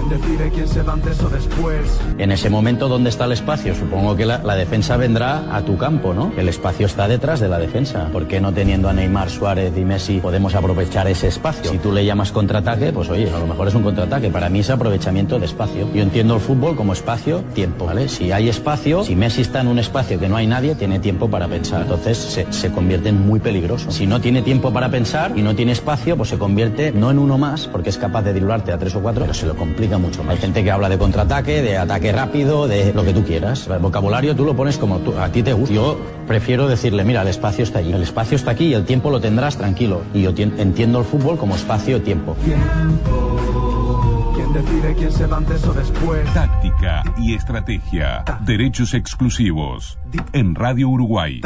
¿Quién decide quién se va antes o después? En ese momento, ¿dónde está el espacio? Supongo que la defensa vendrá a tu campo, ¿no? El espacio está detrás de la defensa. ¿Por qué no teniendo a Neymar, Suárez y Messi podemos aprovechar ese espacio? Si tú le llamas contraataque, pues oye, a lo mejor es un contraataque. Para mí es aprovechamiento de espacio. Yo entiendo el fútbol como espacio-tiempo, ¿vale? Si hay espacio, si Messi está en un espacio que no hay nadie, tiene tiempo para pensar. Entonces se convierte en muy peligroso. Si no tiene tiempo para pensar y no tiene espacio, pues se convierte no en uno más, porque es capaz de dribblarte a 3 o 4, pero se lo complica mucho más. Hay gente que habla de contraataque, de ataque rápido, de lo que tú quieras. El vocabulario tú lo pones como a ti te gusta. Yo prefiero decirle, mira, el espacio está allí. El espacio está aquí y el tiempo lo tendrás tranquilo. Y yo entiendo el fútbol como espacio-tiempo. ¿Quién decide quién se va antes o después? Táctica y estrategia. Derechos exclusivos. En Radio Uruguay.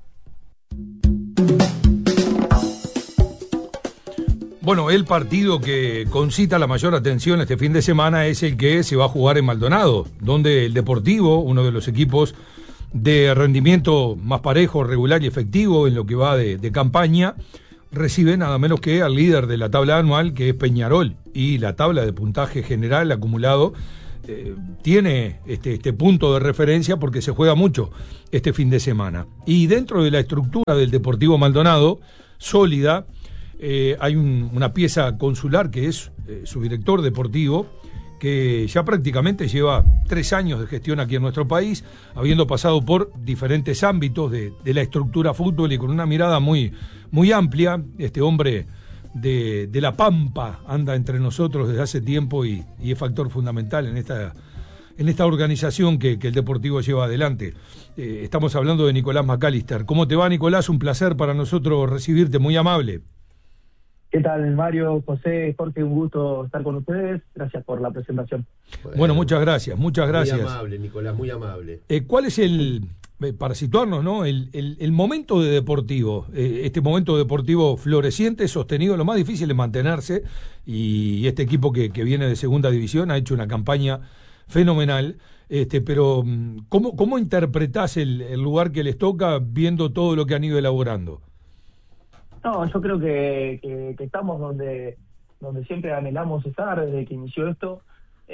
Bueno, el partido que concita la mayor atención este fin de semana es el que se va a jugar en Maldonado, donde el Deportivo, uno de los equipos de rendimiento más parejo, regular y efectivo en lo que va de campaña, recibe nada menos que al líder de la tabla anual, que es Peñarol, y la tabla de puntaje general acumulado tiene este punto de referencia porque se juega mucho este fin de semana. Y dentro de la estructura del Deportivo Maldonado, sólida, hay una pieza consular que es su director deportivo, que ya prácticamente lleva 3 años de gestión aquí en nuestro país, habiendo pasado por diferentes ámbitos de la estructura fútbol y con una mirada muy, muy amplia. Este hombre de La Pampa anda entre nosotros desde hace tiempo y es factor fundamental en esta organización que el Deportivo lleva adelante. Estamos hablando de Nicolás McAllister. ¿Cómo te va, Nicolás? Un placer para nosotros recibirte, muy amable. ¿Qué tal, Mario, José, Jorge? Un gusto estar con ustedes. Gracias por la presentación. Bueno, muchas gracias. Muy amable, Nicolás, muy amable. ¿Cuál es para situarnos, ¿no? El momento de Deportivo, este momento deportivo floreciente, sostenido? Lo más difícil es mantenerse, y este equipo que viene de segunda división ha hecho una campaña fenomenal, pero ¿cómo interpretás el lugar que les toca viendo todo lo que han ido elaborando? No, yo creo que estamos donde siempre anhelamos estar desde que inició esto.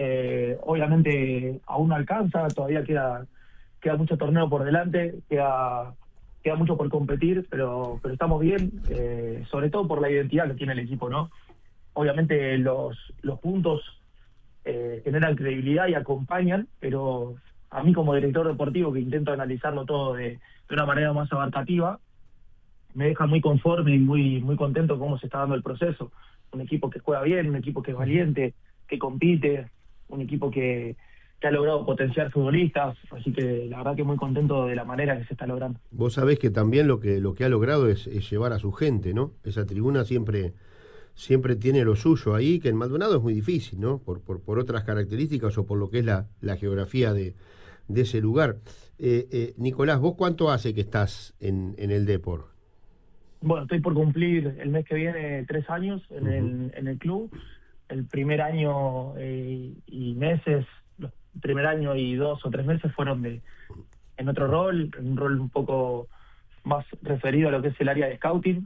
Obviamente aún no alcanza, todavía queda mucho torneo por delante, queda mucho por competir, pero estamos bien, sobre todo por la identidad que tiene el equipo, ¿no? Obviamente los puntos generan credibilidad y acompañan, pero a mí como director deportivo, que intento analizarlo todo de una manera más abarcativa, me deja muy conforme y muy contento cómo se está dando el proceso. Un equipo que juega bien, un equipo que es valiente, que compite, un equipo que ha logrado potenciar futbolistas, así que la verdad que muy contento de la manera que se está logrando. Vos sabés que también lo que ha logrado es llevar a su gente, ¿no? Esa tribuna siempre tiene lo suyo ahí, que en Maldonado es muy difícil, ¿no? Por otras características o por lo que es la geografía de ese lugar. Nicolás, ¿vos cuánto hace que estás en el Depor? Bueno, estoy por cumplir el mes que viene 3 años en el club. El primer año y meses, el primer año y 2 o 3 meses fueron en otro rol, en un rol un poco más referido a lo que es el área de scouting.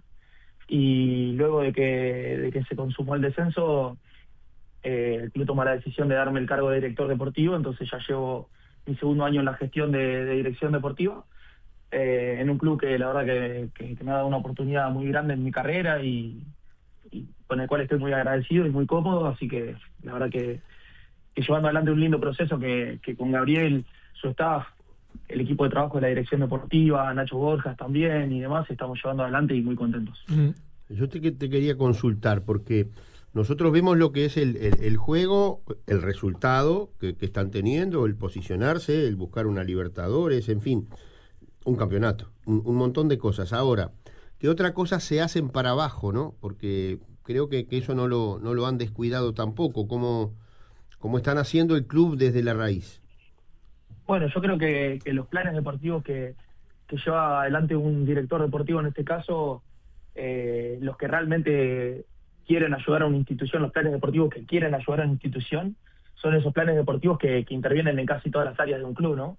Y luego de que se consumó el descenso, el club tomó la decisión de darme el cargo de director deportivo, entonces ya llevo mi segundo año en la gestión de dirección deportiva. En un club que la verdad que me ha dado una oportunidad muy grande en mi carrera y con el cual estoy muy agradecido y muy cómodo, así que la verdad que llevando adelante un lindo proceso que con Gabriel, su staff, el equipo de trabajo de la dirección deportiva, Nacho Borjas también y demás, estamos llevando adelante y muy contentos. Yo te quería consultar, porque nosotros vemos lo que es el juego, el resultado que están teniendo, el posicionarse, el buscar una Libertadores, en fin, un campeonato, un montón de cosas. Ahora, ¿qué otra cosa se hacen para abajo, no? Porque creo que eso no lo han descuidado tampoco, como están haciendo el club desde la raíz. Bueno, yo creo que los planes deportivos que lleva adelante un director deportivo, en este caso, los que realmente quieren ayudar a una institución, los planes deportivos que quieren ayudar a una institución, son esos planes deportivos que intervienen en casi todas las áreas de un club, ¿no?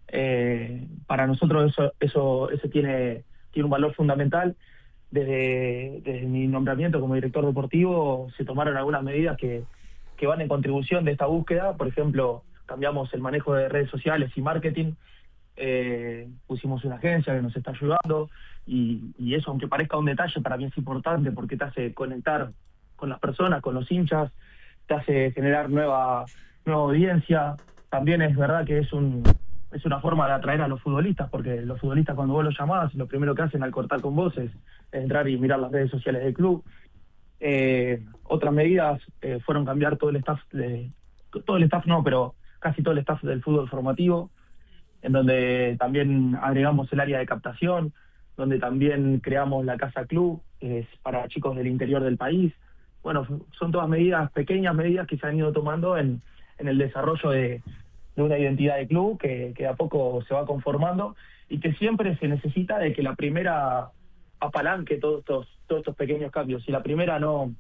Para nosotros eso tiene un valor fundamental. Desde mi nombramiento como director deportivo se tomaron algunas medidas que que van en contribución de esta búsqueda. Por ejemplo, cambiamos el manejo de redes sociales y marketing, pusimos una agencia que nos está ayudando, y eso, aunque parezca un detalle, para mí es importante porque te hace conectar con las personas, con los hinchas, te hace generar nueva audiencia. También es verdad que es una forma de atraer a los futbolistas, porque los futbolistas, cuando vos los llamás, lo primero que hacen al cortar con vos es entrar y mirar las redes sociales del club. Otras medidas fueron cambiar todo el staff no, pero casi todo el staff del fútbol formativo, en donde también agregamos el área de captación, donde también creamos la Casa Club, que es para chicos del interior del país. Bueno, son todas pequeñas medidas que se han ido tomando en el desarrollo de una identidad de club que a poco se va conformando, y que siempre se necesita de que la primera apalanque todos estos pequeños cambios. Si la primera no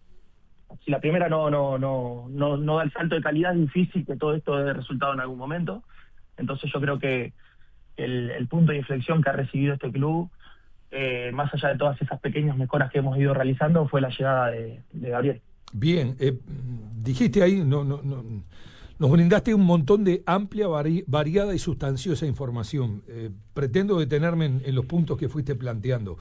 da el salto de calidad, es difícil que todo esto dé resultado en algún momento. Entonces yo creo que el punto de inflexión que ha recibido este club, más allá de todas esas pequeñas mejoras que hemos ido realizando, fue la llegada de Gabriel. Bien, dijiste ahí, nos brindaste un montón de amplia, variada y sustanciosa información. Pretendo detenerme en los puntos que fuiste planteando.